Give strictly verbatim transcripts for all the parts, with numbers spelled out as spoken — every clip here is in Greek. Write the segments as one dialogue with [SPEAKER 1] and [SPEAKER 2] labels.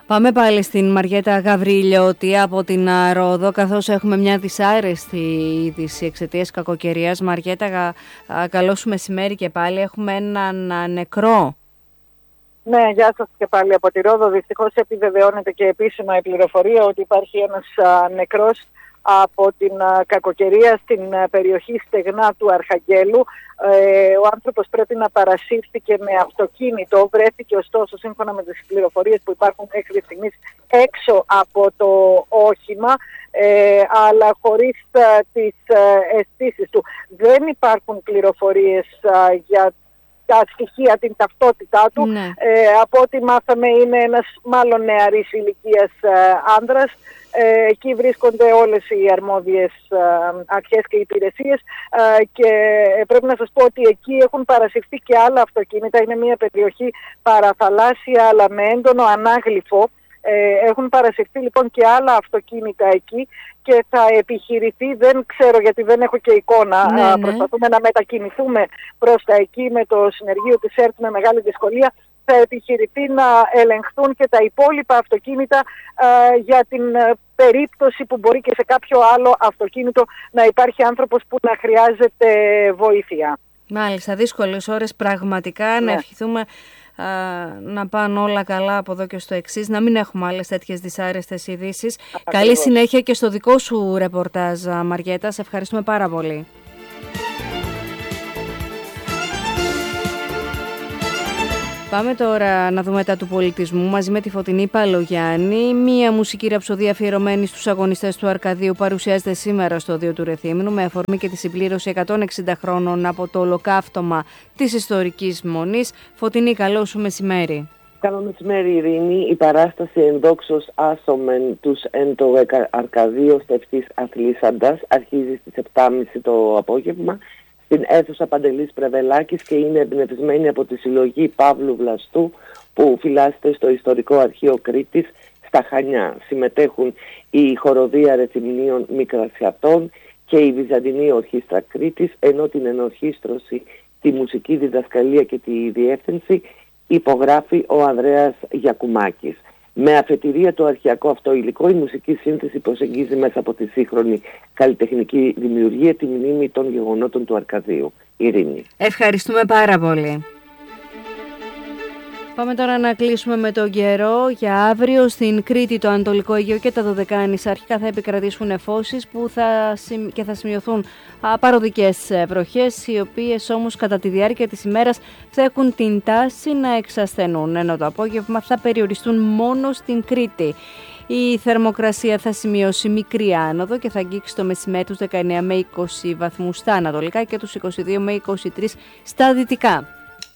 [SPEAKER 1] Πάμε πάλι στην Μαριέτα Γαβριλιώτη από την Ρόδο, καθώς έχουμε μια δυσάρεστη είδηση εξαιτίας κακοκαιρίας. Μαριέτα, καλό σου μεσημέρι και πάλι. Έχουμε έναν νεκρό.
[SPEAKER 2] Ναι, γεια σας και πάλι από τη Ρόδο. Δυστυχώς επιβεβαιώνεται και επίσημα η πληροφορία ότι υπάρχει ένας α, νεκρός από την α, κακοκαιρία στην α, περιοχή Στεγνά του Αρχαγγέλου. Ε, ο άνθρωπος πρέπει να παρασύρθηκε με αυτοκίνητο, βρέθηκε ωστόσο σύμφωνα με τις πληροφορίες που υπάρχουν μέχρι στιγμής έξω από το όχημα, ε, αλλά χωρίς α, τις α, αισθήσεις του. Δεν υπάρχουν πληροφορίες α, για τα στοιχεία, την ταυτότητά του.
[SPEAKER 1] Ναι.
[SPEAKER 2] Ε, από ό,τι μάθαμε είναι ένας μάλλον νεαρής ηλικίας ε, άνδρας. Ε, εκεί βρίσκονται όλες οι αρμόδιες ε, αρχές και υπηρεσίες ε, και πρέπει να σας πω ότι εκεί έχουν παρασυρθεί και άλλα αυτοκίνητα. Είναι μια περιοχή παραθαλάσσια αλλά με έντονο ανάγλυφο. Ε, έχουν παρασυρθεί λοιπόν και άλλα αυτοκίνητα εκεί και θα επιχειρηθεί, δεν ξέρω γιατί δεν έχω και εικόνα,
[SPEAKER 1] ναι, ναι.
[SPEAKER 2] προσπαθούμε να μετακινηθούμε προς τα εκεί με το συνεργείο της ΕΡΤ με μεγάλη δυσκολία. Θα επιχειρηθεί να ελεγχθούν και τα υπόλοιπα αυτοκίνητα ε, για την ε, περίπτωση που μπορεί και σε κάποιο άλλο αυτοκίνητο να υπάρχει άνθρωπος που να χρειάζεται βοήθεια.
[SPEAKER 1] Μάλιστα, δύσκολες ώρες πραγματικά, ναι. Να ευχηθούμε να πάνε όλα καλά από εδώ και στο εξής, να μην έχουμε άλλες τέτοιες δυσάρεστες ειδήσεις. Καλή συνέχεια και στο δικό σου ρεπορτάζ, Μαριέτα. Σε ευχαριστούμε πάρα πολύ. Πάμε τώρα να δούμε τα του πολιτισμού μαζί με τη Φωτεινή Παλογιάννη. Μία μουσική ραψοδία αφιερωμένη στους αγωνιστές του Αρκαδίου παρουσιάζεται σήμερα στο Οδείο του Ρεθύμνου με αφορμή και τη συμπλήρωση εκατόν εξήντα χρόνων από το ολοκαύτωμα της ιστορικής Μονής. Φωτεινή, καλό σου μεσημέρι.
[SPEAKER 3] Καλό μεσημέρι, Ειρήνη. Η παράσταση «Ενδόξως άσομεν τους εν το Αρκαδίο στευτής αθλήσαντας» αρχίζει στις επτά και μισή το απόγευμα στην αίθουσα Παντελής Πρεβελάκης και είναι εμπνευσμένη από τη συλλογή Παύλου Βλαστού που φυλάσσεται στο Ιστορικό Αρχείο Κρήτης στα Χανιά. Συμμετέχουν η Χοροδία Ρεθυμνίων Μικρασιατών και η Βυζαντινή Ορχήστρα Κρήτης, ενώ την ενορχήστρωση, τη μουσική διδασκαλία και τη διεύθυνση υπογράφει ο Ανδρέας Γιακουμάκης. Με αφετηρία το αρχαιακό αυτό υλικό, η μουσική σύνθεση προσεγγίζει μέσα από τη σύγχρονη καλλιτεχνική δημιουργία τη μνήμη των γεγονότων του Αρκαδίου. Ειρήνη.
[SPEAKER 1] Ευχαριστούμε πάρα πολύ. Πάμε τώρα να κλείσουμε με τον καιρό. Για αύριο στην Κρήτη, το Ανατολικό Αιγαίο και τα Δωδεκάνησα αρχικά θα επικρατήσουν νεφώσεις που θα, και θα σημειωθούν παροδικές βροχές, οι οποίες όμως κατά τη διάρκεια της ημέρας θα έχουν την τάση να εξασθενούν, ενώ το απόγευμα θα περιοριστούν μόνο στην Κρήτη. Η θερμοκρασία θα σημειώσει μικρή άνοδο και θα αγγίξει το μεσημέρι τους δεκαεννέα με είκοσι βαθμούς στα ανατολικά και τους είκοσι δύο με είκοσι τρεις στα δυτικά.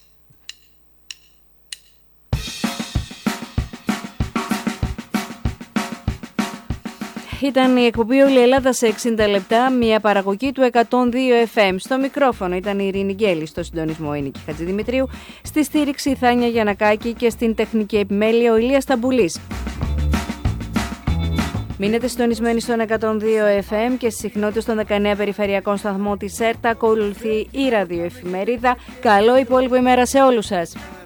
[SPEAKER 1] Ήταν η εκπομπή Όλη η Ελλάδα σε εξήντα λεπτά, μια παραγωγή του εκατόν δύο εφ εμ. Στο μικρόφωνο ήταν η Ειρήνη Γκέλη, στο συντονισμό η Νίκη Χατζηδημητρίου, στη στήριξη η Θάνια Γιαννακάκη και στην τεχνική επιμέλεια ο Ηλίας Ταμπουλής. Μείνετε συντονισμένοι στον εκατόν δύο εφ εμ και στις συχνότητες των δεκαεννέα περιφερειακών σταθμών της ΕΡΤ. Ακολουθεί η ραδιοεφημερίδα. Καλό υπόλοιπο ημέρα σε όλους σας.